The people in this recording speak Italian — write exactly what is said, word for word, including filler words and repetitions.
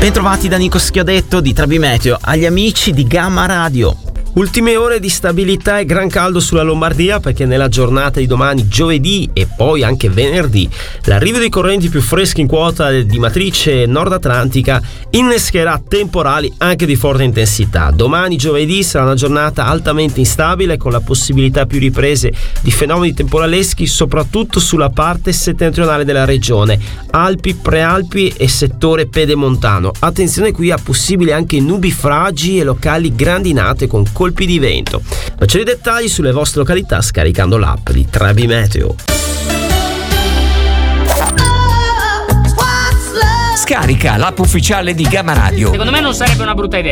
Bentrovati da Nico Schiodetto di Trebi Meteo, agli amici di Gamma Radio. Ultime ore di stabilità e gran caldo sulla Lombardia, perché nella giornata di domani, giovedì e poi anche venerdì, l'arrivo di correnti più fresche in quota di matrice nord atlantica innescherà temporali anche di forte intensità. Domani giovedì sarà una giornata altamente instabile, con la possibilità più riprese di fenomeni temporaleschi soprattutto sulla parte settentrionale della regione, Alpi, Prealpi e settore pedemontano. Attenzione qui a possibili anche nubi fragi e locali grandinate con colpi di vento. Maggiori dettagli sulle vostre località scaricando l'app di Trebi Meteo. Scarica l'app ufficiale di Gamma Radio. Secondo me non sarebbe una brutta idea.